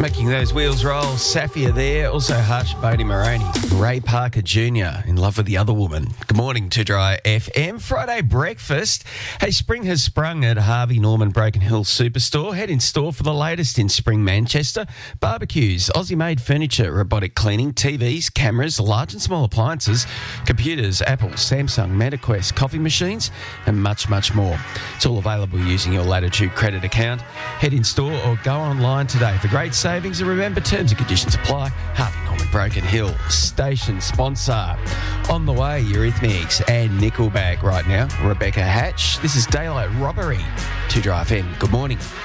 Making those wheels roll, Safia there. Also Hush, Bodie Moroney, Ray Parker Jr. in love with the other woman. Good morning to Dry FM. Friday breakfast. Hey, spring has sprung at Harvey Norman Broken Hill Superstore. Head in store for the latest in spring Manchester. Barbecues, Aussie-made furniture, robotic cleaning, TVs, cameras, large and small appliances, computers, Apple, Samsung, MetaQuest, coffee machines, and much, much more. It's all available using your Latitude credit account. Head in store or go online today for great savings, and remember, terms and conditions apply. Harvey Norman Broken Hill, station sponsor. On the way, Eurythmics and Nickelback right now. Rebecca Hatch. This is Daylight Robbery to Dry FM. Good morning.